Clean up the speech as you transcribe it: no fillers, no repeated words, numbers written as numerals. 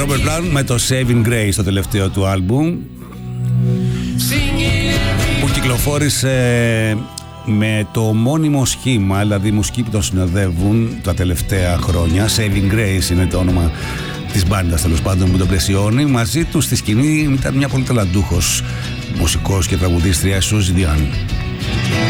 Robert Brown με το Saving Grace, το τελευταίο του άλμπουμ, που κυκλοφόρησε με το μόνιμο σχήμα, δηλαδή μουσικοί που τον συνοδεύουν τα τελευταία χρόνια. Saving Grace είναι το όνομα της μπάντας, τέλος πάντων, που τον πλαισιώνει. Μαζί του στη σκηνή ήταν μια πολύ ταλαντούχος μουσικός και τραγουδίστρια, Suzy Diane.